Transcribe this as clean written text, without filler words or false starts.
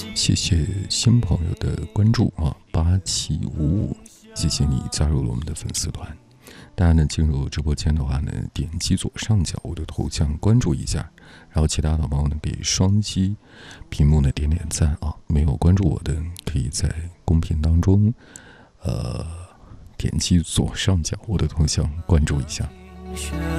谢谢新朋友的关注啊，8755，谢谢你加入了我们的粉丝团。大家呢进入直播间的话呢，点击左上角我的头像关注一下，然后其他的朋友呢可以双击屏幕的点赞啊。没有关注我的，可以在公屏当中点击左上角我的头像关注一下。